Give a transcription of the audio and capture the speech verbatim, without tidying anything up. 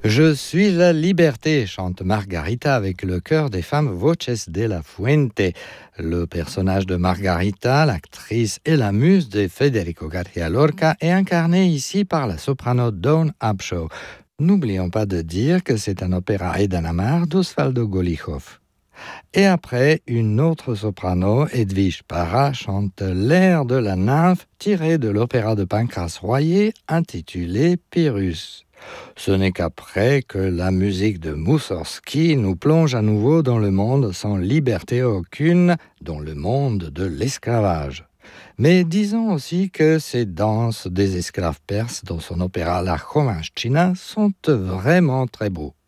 Je suis la liberté, chante Margarita avec le chœur des femmes Voces de la Fuente. Le personnage de Margarita, l'actrice et la muse de Federico García Lorca, est incarné ici par la soprano Dawn Upshaw. N'oublions pas de dire que c'est un opéra Eden Mar d'Osvaldo Golijov. Et après, une autre soprano, Edwige Parra, chante l'air de la nymphe tiré de l'opéra de Pancras Royer intitulé Pyrrhus. Ce n'est qu'après que la musique de Moussorgsky nous plonge à nouveau dans le monde sans liberté aucune, dans le monde de l'esclavage. Mais disons aussi que ces danses des esclaves perses dans son opéra La Jovenchina sont vraiment très beaux.